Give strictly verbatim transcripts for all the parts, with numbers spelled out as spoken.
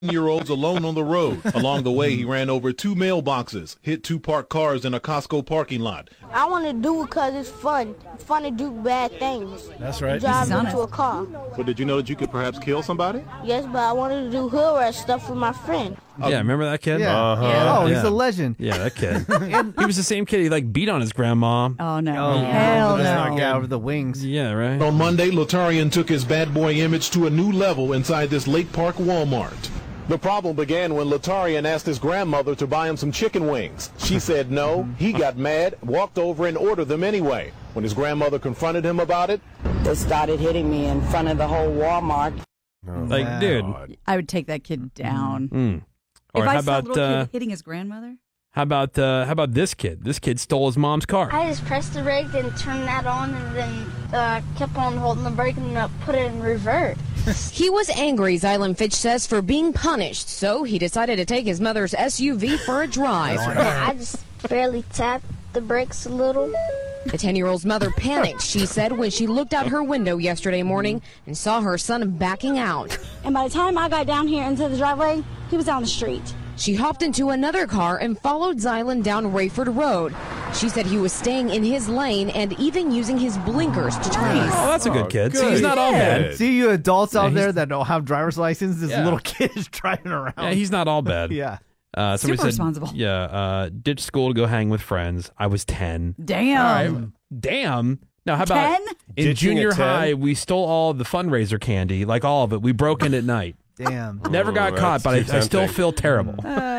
year-olds alone on the road. Along the way, he ran over two mailboxes, hit two parked cars in a Costco parking lot. I want to do it because it's fun. It's fun to do bad things. That's right. Drive into a car. But did you know that you could perhaps kill somebody? Yes, but I wanted to do hood rat stuff with my friend. Yeah, remember that kid? Yeah. Uh-huh. Yeah. Oh, he's Yeah. a legend. Yeah, that kid. He was the same kid. He like beat on his grandma. Oh no! Oh, Hell let's no! not get over the wings. Yeah, right. On Monday, Latarian took his bad boy image to a new level inside this Lake Park Walmart. The problem began when Latarian asked his grandmother to buy him some chicken wings. She said no. He got mad, walked over and ordered them anyway. When his grandmother confronted him about it, They started hitting me in front of the whole Walmart. Like, Wow. dude. I would take that kid down. Mm. All If right, I how saw a about little uh, kid hitting his grandmother, how about uh, how about this kid? This kid stole his mom's car. I just pressed the brake and turned that on and then uh, kept on holding the brake and uh, put it in reverse. He was angry, Zylan Fitch says, for being punished, so he decided to take his mother's S U V for a drive. I just barely tapped the brakes a little. The ten-year-old's mother panicked, she said, when she looked out her window yesterday morning and saw her son backing out. And by the time I got down here into the driveway, he was down the street. She hopped into another car and followed Zylan down Rayford Road. She said he was staying in his lane and even using his blinkers to turn. Oh, that's a good Oh, kid. good. See, he's not all bad. See you adults Yeah, out there he's- that don't have driver's license. This Yeah. little kid is driving around. Yeah, he's not all bad. Yeah. Uh, somebody Super said, responsible. Yeah, uh, ditch school to go hang with friends. I was ten. damn. All right. Damn. Now, how about ten? in Ditching junior at ten? high, we stole all the fundraiser candy, like all of it. We broke in at night. Damn. Never got Oh, caught, that's but I, too I still tempting. feel terrible.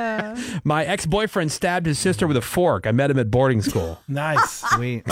My ex-boyfriend stabbed his sister with a fork. I met him at boarding school. Nice. Sweet.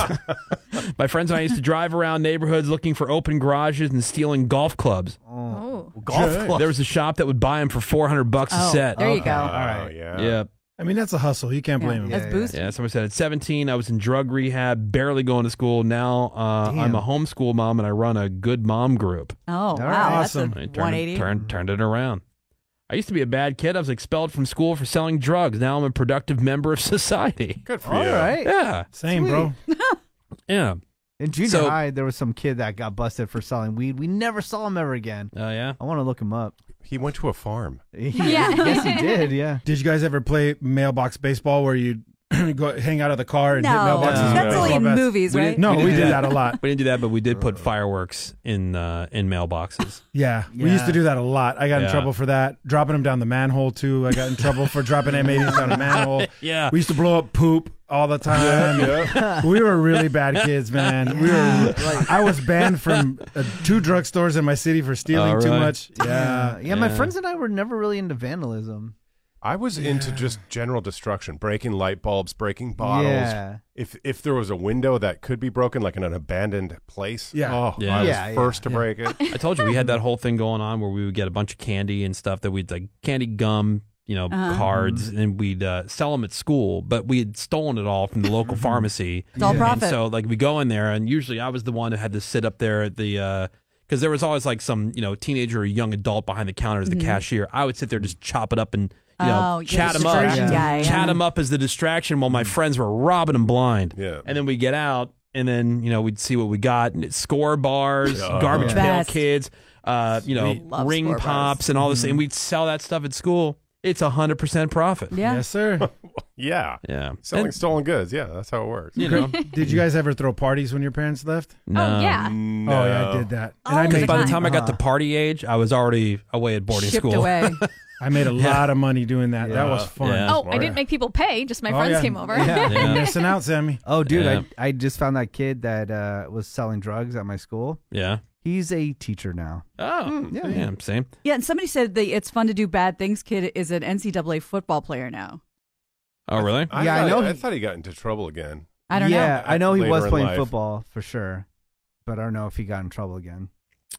My friends and I used to drive around neighborhoods looking for open garages and stealing golf clubs. Oh, Golf Good. club. There was a shop that would buy them for four hundred bucks a oh set. there you Okay. go. All right. yeah. Yeah. I mean, that's a hustle. You can't blame him. That's Yeah, boost. Yeah, somebody said at seventeen, I was in drug rehab, barely going to school. Now uh, Damn. I'm a homeschool mom and I run a good mom group. Oh right. wow, Awesome. I that's a turned, one it, eighty. turned, turned it around. I used to be a bad kid. I was expelled from school for selling drugs. Now I'm a productive member of society. Good for All you. right. Yeah, Same, bro. yeah. In junior So- high, there was some kid that got busted for selling weed. We never saw him ever again. Oh, yeah? I want to look him up. He went to a farm. Yeah. Yes, he did. Yeah. Did you guys ever play mailbox baseball where you go hang out at the car and hit No, mailboxes? No. with that's only in baseball bats? movies, We right? didn't- No, We we did did that. that a lot. We didn't do that, but we did put fireworks in uh, in mailboxes. Yeah, we used to do that a lot. I got in Yeah. trouble for that. Dropping them down the manhole, too. I got in trouble for dropping M eighties down the manhole. Yeah. We used to blow up poop all the time. We were really bad kids, man. We were. I was banned from uh, two drugstores in my city for stealing Oh, too really? much. Yeah. Yeah. Yeah. My Yeah. friends and I were never really into vandalism. I was into just general destruction, breaking light bulbs, breaking bottles. Yeah. If if there was a window that could be broken, like in an abandoned place, Yeah. oh, Yeah. I was Yeah, yeah. first to break it. I told you we had that whole thing going on where we would get a bunch of candy and stuff that we'd like candy gum, you know, Uh-huh. cards, and we'd uh, sell them at school. But we had stolen it all from the local pharmacy. It's all And profit. so like we go in there, and usually I was the one who had to sit up there at the because there was always like some you know teenager or young adult behind the counter as the cashier. I would sit there just chop it up and you know Oh, you're chat the them up, distraction guy, chat yeah. them up as the distraction while my friends were robbing them blind. Yeah. And then we get out, and then you know we'd see what we got: and it's score bars, garbage Yeah. pail Best. kids, uh, you know, Love ring score bars. pops, and all this. And we'd sell that stuff at school. It's a hundred percent profit. Yeah. Yes, sir. Yeah. Yeah. Selling And, stolen goods. Yeah, that's how it works. you know, Did you guys ever throw parties when your parents left? no. Oh yeah. No. Oh, yeah, I did that. And I Oh, Because made, by the Fine. time I got to party age, I was already away at boarding Shipped school. away. I made a lot of money doing that. That was fun. Yeah. Oh, I didn't make people pay. Just my Oh, friends yeah. came over. Yeah. Yeah. Missing out, Sammy. Oh, dude, Yeah. I I just found that kid that uh, was selling drugs at my school. Yeah. He's a teacher now. Oh, yeah. yeah, same. Yeah, and somebody said the "It's Fun to Do Bad Things" kid is an N C double A football player now. Oh, really? I Yeah, I thought, know I he- thought he got into trouble again. I don't yeah, know. I know he Later was in playing life. football for sure, but I don't know if he got in trouble again.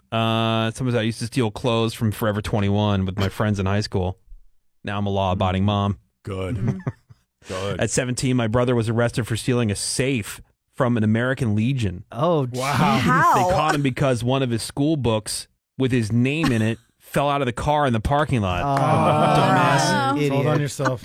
Uh, somebody said I used to steal clothes from Forever twenty-one with my friends in high school. Now I'm a law-abiding mom. Good. Good. At seventeen, my brother was arrested for stealing a safe from an American Legion. Oh, Wow. How? They caught him because one of his school books with his name in it fell out of the car in the parking lot. dumbass Hold on idiot. yourself.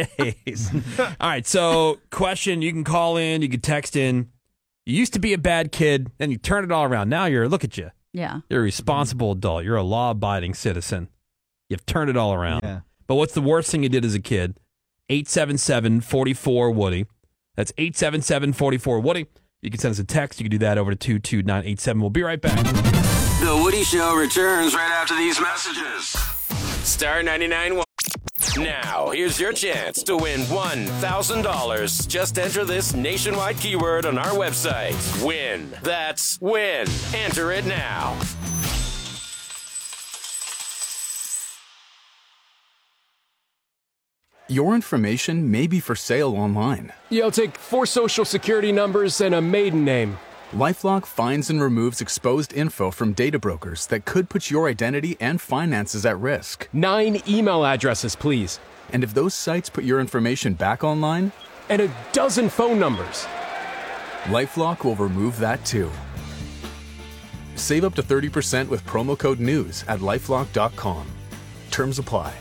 Jeez. All right, so question, you can call in, you can text in. You used to be a bad kid, then you turned it all around. Now you're, look at you. Yeah. You're a responsible adult. You're a law-abiding citizen. You've turned it all around. Yeah. But what's the worst thing you did as a kid? eight seven seven, four four, Woody. That's eight seven seven, four four, Woody. You can send us a text. You can do that over to two two nine eight seven. We'll be right back. The Woody Show returns right after these messages. Star ninety-nine. Now, here's your chance to win one thousand dollars. Just enter this nationwide keyword on our website. Win. That's win. Enter it now. Your information may be for sale online. Yeah, I'll take four social security numbers and a maiden name. LifeLock finds and removes exposed info from data brokers that could put your identity and finances at risk. Nine email addresses, please. And if those sites put your information back online? And a dozen phone numbers. LifeLock will remove that too. Save up to thirty percent with promo code NEWS at lifelock dot com. Terms apply.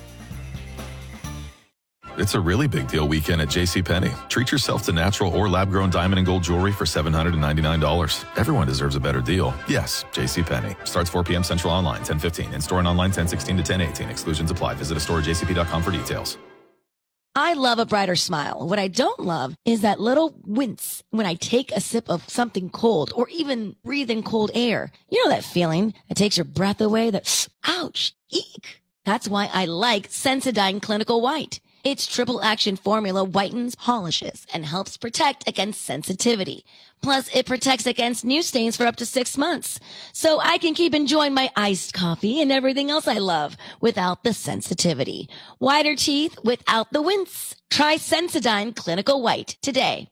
It's a really big deal weekend at JCPenney. Treat yourself to natural or lab-grown diamond and gold jewelry for seven hundred ninety-nine dollars. Everyone deserves a better deal. Yes, JCPenney. Starts four p.m. Central online, ten fifteen. In-store and online, ten sixteen to ten eighteen. Exclusions apply. Visit a store at j c p dot com for details. I love a brighter smile. What I don't love is that little wince when I take a sip of something cold or even breathe in cold air. You know that feeling that takes your breath away, that ouch, eek. That's why I like Sensodyne Clinical White. Its triple action formula whitens, polishes, and helps protect against sensitivity. Plus, it protects against new stains for up to six months. So I can keep enjoying my iced coffee and everything else I love without the sensitivity. Whiter teeth without the wince. Try Sensodyne Clinical White today.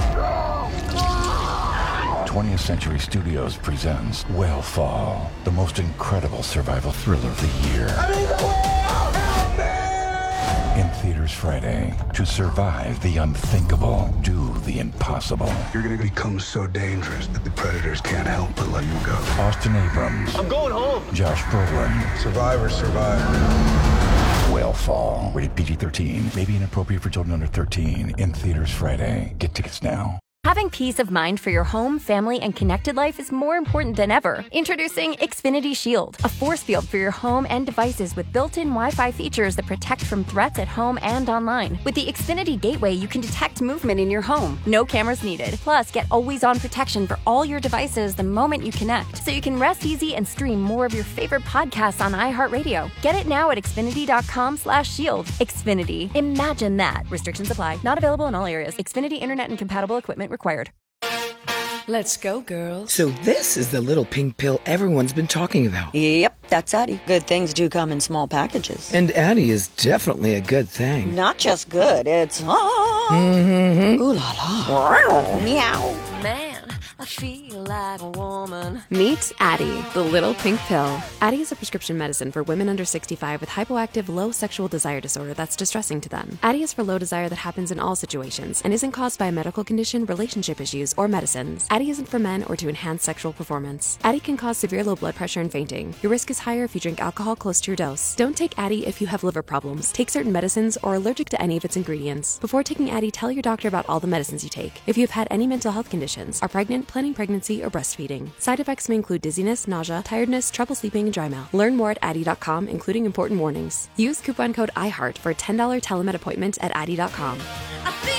twentieth Century Studios presents Whale Fall, the most incredible survival thriller of the year. In theaters Friday. To survive the unthinkable, do the impossible. You're going to become so dangerous that the predators can't help but let you go. Austin Abrams. I'm going home. Josh Brolin. Survivors survive. Whale Fall. Rated P G thirteen. May be inappropriate for children under thirteen. In theaters Friday. Get tickets now. Having peace of mind for your home, family, and connected life is more important than ever. Introducing Xfinity Shield, a force field for your home and devices with built-in Wi-Fi features that protect from threats at home and online. With the Xfinity Gateway, you can detect movement in your home. No cameras needed. Plus, get always-on protection for all your devices the moment you connect, so you can rest easy and stream more of your favorite podcasts on iHeartRadio. Get it now at xfinity dot com slash shield. Xfinity. Imagine that. Restrictions apply. Not available in all areas. Xfinity Internet and compatible equipment required. Let's go, girls. So this is the little pink pill everyone's been talking about. Yep, that's Addie. Good things do come in small packages. And Addie is definitely a good thing. Not just good, it's... Ah, mm-hmm. Ooh la la. Meow. Man, I feel like a woman. Meet Addie, the little pink pill. Addie is a prescription medicine for women under sixty-five with hypoactive low sexual desire disorder that's distressing to them. Addie is for low desire that happens in all situations and isn't caused by a medical condition, relationship issues, or medicines. Addie isn't for men or to enhance sexual performance. Addie can cause severe low blood pressure and fainting. Your risk is higher if you drink alcohol close to your dose. Don't take Addie if you have liver problems, take certain medicines, or are allergic to any of its ingredients. Before taking Addie, tell your doctor about all the medicines you take. If you have had any mental health conditions, are pregnant, planning pregnancy, or breastfeeding. Side effects may include dizziness, nausea, tiredness, trouble sleeping, and dry mouth. Learn more at addie dot com, including important warnings. Use coupon code I heart for a ten dollars telemed appointment at addie dot com. I feel